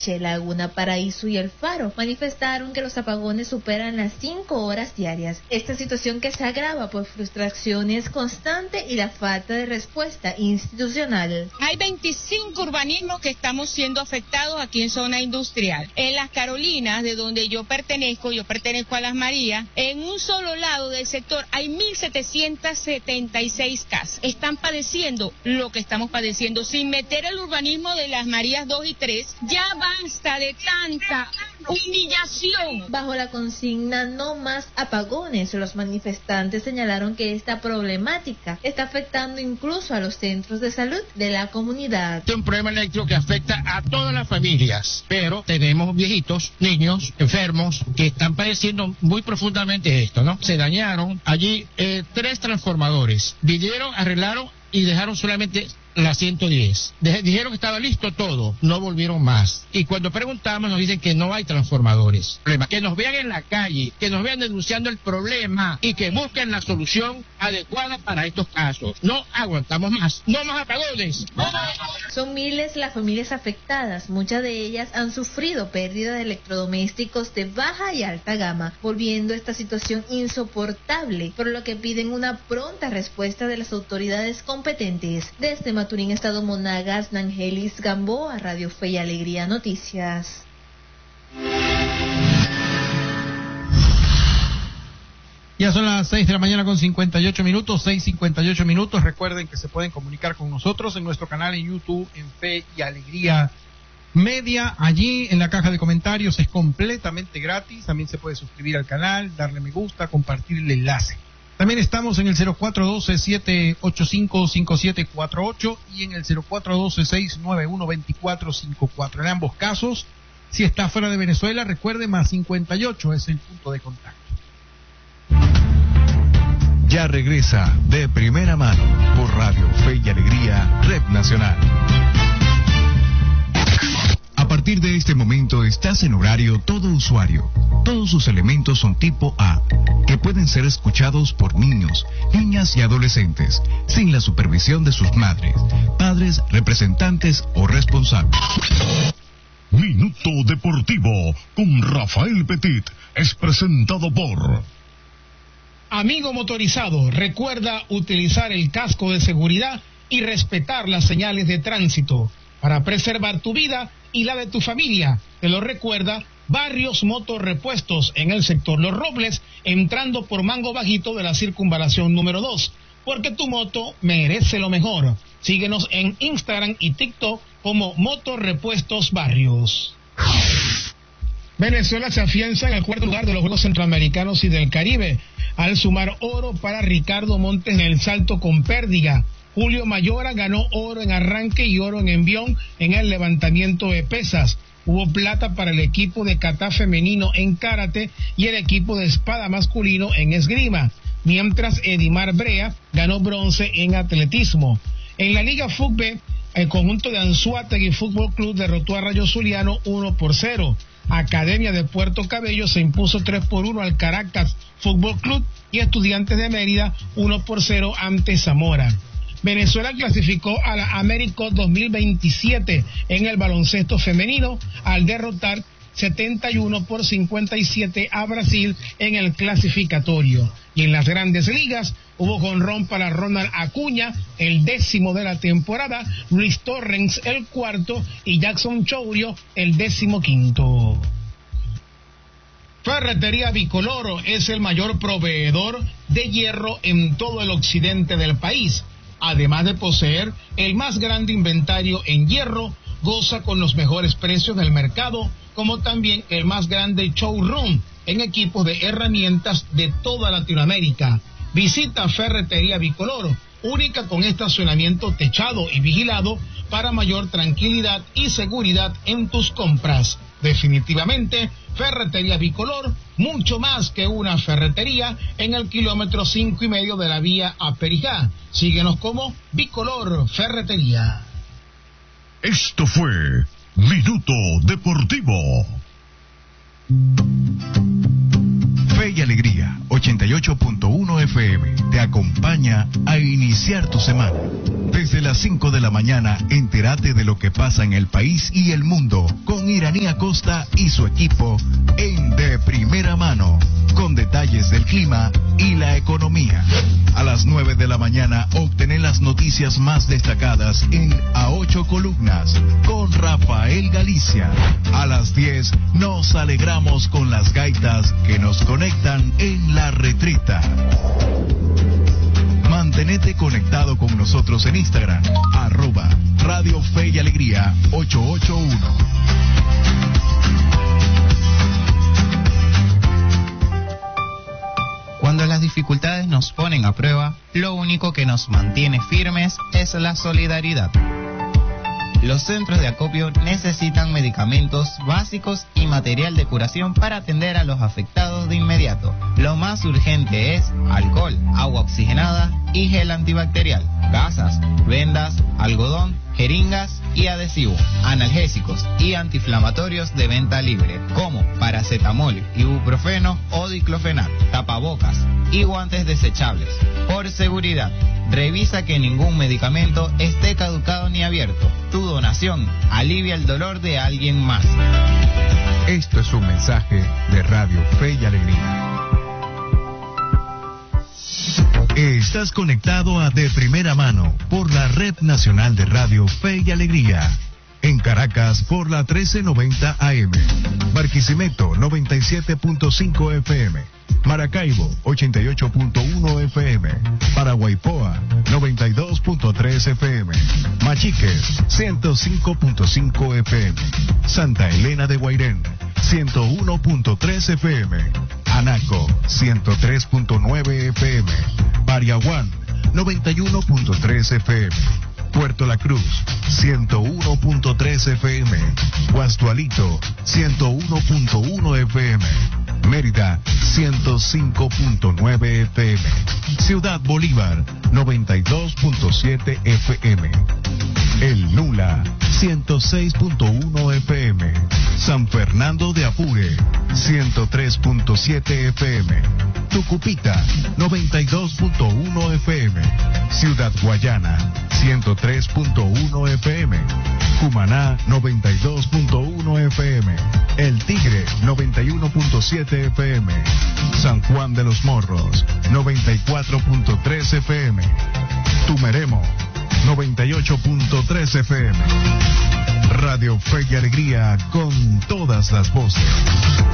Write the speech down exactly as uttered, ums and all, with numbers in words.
Laguna, Paraíso y El Faro manifestaron que los apagones superan las cinco horas diarias. Esta situación que se agrava por frustraciones constantes y la falta de respuesta institucional. Hay veinticinco urbanismos que estamos siendo afectados aquí en zona industrial. En las Carolinas, de donde yo pertenezco, yo pertenezco a Las Marías, en un solo lado del sector hay mil setecientas setenta y seis casas. Están padeciendo lo que estamos padeciendo, sin meter el urbanismo de Las Marías dos y tres. Ya basta de tanta humillación. Bajo la consigna no más apagones, los manifestantes señalaron que esta problemática está afectando incluso a los centros de salud de la comunidad. Es un problema eléctrico que afecta a todas las familias, pero tenemos viejitos, niños, enfermos que están padeciendo muy profundamente esto, ¿no? Se dañaron allí eh, tres transformadores, vinieron, arreglaron y dejaron solamente la ciento diez. De- dijeron que estaba listo todo, no volvieron más. Y cuando preguntamos nos dicen que no hay transformadores. Que nos vean en la calle, que nos vean denunciando el problema y que busquen la solución adecuada para estos casos. No aguantamos más, no más apagones. Son miles las familias afectadas, muchas de ellas han sufrido pérdida de electrodomésticos de baja y alta gama, volviendo esta situación insoportable, por lo que piden una pronta respuesta de las autoridades competentes. Desde Maturín, Estado Monagas, Nangelis Gamboa, Radio Fe y Alegría Noticias. Ya son las seis de la mañana con cincuenta y ocho minutos, seis cincuenta y ocho minutos. Recuerden que se pueden comunicar con nosotros en nuestro canal en YouTube, en Fe y Alegría Media. Allí en la caja de comentarios es completamente gratis. También se puede suscribir al canal, darle me gusta, compartir el enlace. También estamos en el cero cuatro uno dos, siete ocho cinco, cinco siete cuatro ocho y en el cero cuatro uno dos, seis nueve uno, dos cuatro cinco cuatro. En ambos casos, si está fuera de Venezuela, recuerde, más cincuenta y ocho es el punto de contacto. Ya regresa De Primera Mano por Radio Fe y Alegría, Red Nacional. A partir de este momento estás en horario todo usuario. Todos sus elementos son tipo A, que pueden ser escuchados por niños, niñas y adolescentes, sin la supervisión de sus madres, padres, representantes o responsables. Minuto Deportivo con Rafael Petit es presentado por... Amigo motorizado, recuerda utilizar el casco de seguridad y respetar las señales de tránsito para preservar tu vida y la de tu familia. Te lo recuerda Barrios Motorrepuestos en el sector Los Robles, entrando por Mango Bajito de la circunvalación número dos, porque tu moto merece lo mejor. Síguenos en Instagram y TikTok como Motorrepuestos Barrios. Venezuela se afianza en el cuarto lugar de los Juegos Centroamericanos y del Caribe, al sumar oro para Ricardo Montes en el salto con pérdiga. Julio Mayora ganó oro en arranque y oro en envión en el levantamiento de pesas. Hubo plata para el equipo de kata femenino en karate y el equipo de espada masculino en esgrima, mientras Edimar Brea ganó bronce en atletismo. En la Liga Fútbol, el conjunto de Anzoátegui Fútbol Club derrotó a Rayo Zuliano uno por cero. Academia de Puerto Cabello se impuso tres por uno al Caracas Fútbol Club y Estudiantes de Mérida uno por cero ante Zamora. Venezuela clasificó a la AmeriCup dos mil veintisiete en el baloncesto femenino al derrotar setenta y uno por cincuenta y siete a Brasil en el clasificatorio. Y en las grandes ligas hubo jonrón para Ronald Acuña, el décimo de la temporada, Luis Torrens el cuarto y Jackson Chourio el décimo quinto. Ferretería Bicoloro es el mayor proveedor de hierro en todo el occidente del país. Además de poseer el más grande inventario en hierro, goza con los mejores precios del mercado, como también el más grande showroom en equipos de herramientas de toda Latinoamérica. Visita Ferretería Bicoloro, única con estacionamiento techado y vigilado para mayor tranquilidad y seguridad en tus compras. Definitivamente, Ferretería Bicolor, mucho más que una ferretería, en el kilómetro cinco y medio de la vía a Perijá. Síguenos como Bicolor Ferretería. Esto fue Minuto Deportivo. Fe y Alegría, ochenta y ocho punto uno F M, te acompaña a iniciar tu semana. Desde las cinco de la mañana, entérate de lo que pasa en el país y el mundo con con Iraní Acosta y su equipo en De Primera Mano, con detalles del clima y la economía. A las nueve de la mañana obtener las noticias más destacadas en A Ocho Columnas con Rafael Galicia. A las diez nos alegramos con las gaitas que nos conectan en La Retreta. Mantenete conectado con nosotros en Instagram, arroba Radio Fe y Alegría ocho ocho uno. Cuando las dificultades nos ponen a prueba, lo único que nos mantiene firmes es la solidaridad. Los centros de acopio necesitan medicamentos básicos y material de curación para atender a los afectados de inmediato. Lo más urgente es alcohol, agua oxigenada y gel antibacterial, gasas, vendas, algodón, jeringas y adhesivo, analgésicos y antiinflamatorios de venta libre, como paracetamol, ibuprofeno o diclofenac, tapabocas y guantes desechables. Por seguridad, revisa que ningún medicamento esté caducado ni abierto. Tu donación alivia el dolor de alguien más. Esto es un mensaje de Radio Fe y Alegría. Estás conectado a De Primera Mano por la Red Nacional de Radio Fe y Alegría. En Caracas por la trece noventa A M, Barquisimeto noventa y siete punto cinco F M, Maracaibo ochenta y ocho punto uno F M, Paraguaypoa noventa y dos punto tres F M, Machiques ciento cinco punto cinco F M, Santa Elena de Guairén ciento uno punto tres F M, Anaco ciento tres punto nueve F M, Pariaguán noventa y uno punto tres F M, Puerto La Cruz ciento uno punto tres F M, Guastualito ciento uno punto uno F M, Mérida ciento cinco punto nueve F M, Ciudad Bolívar noventa y dos punto siete F M, El Nula ciento seis punto uno F M, San Fernando de Apure ciento tres punto siete F M, Tucupita noventa y dos punto uno F M, Ciudad Guayana ciento tres punto uno F M, Cumaná noventa y dos punto uno F M, El Tigre noventa y uno punto siete F M, San Juan de los Morros noventa y cuatro punto tres F M, Tumeremo noventa y ocho punto tres F M. Radio Fe y Alegría con todas las voces.